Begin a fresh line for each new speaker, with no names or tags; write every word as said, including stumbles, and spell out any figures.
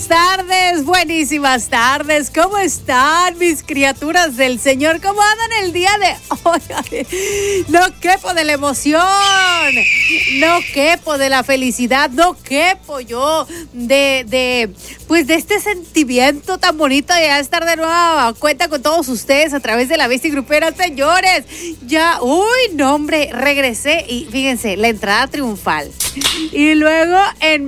tardes, buenísimas tardes. ¿Cómo están mis criaturas del Señor? ¿Cómo andan el día de hoy? No quepo de la emoción, no quepo de la felicidad, no quepo yo de, de, pues de este sentimiento tan bonito de ya estar de nueva cuenta con todos ustedes a través de la Bestia Grupera, señores. Ya, uy, no hombre, regresé y fíjense, la entrada triunfal. Y luego en